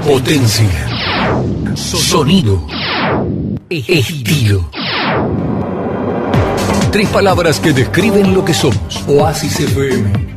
Potencia. Sonido. Estilo. Tres palabras que describen lo que somos. Oasis FM.